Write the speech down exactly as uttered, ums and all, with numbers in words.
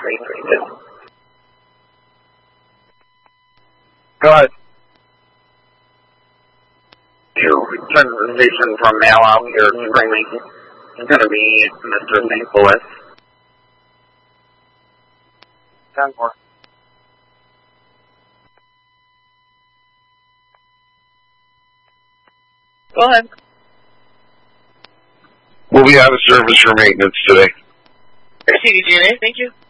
three three two. Go ahead. To transition from mail out here to bring is going to be Mister Saint Louis. ten four. Go ahead. We'll be out of service for maintenance today. C D G N A, thank you.